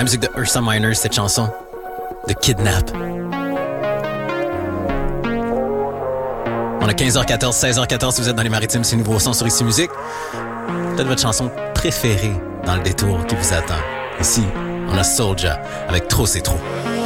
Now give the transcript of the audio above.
La musique de Ursa Minor, cette chanson de Kidnap. On a 15h14, 16h14, si vous êtes dans les maritimes, c'est nouveau son sur Ici Musique. Peut-être votre chanson préférée dans le détour qui vous attend. Ici, on a Soulja avec Trop c'est trop.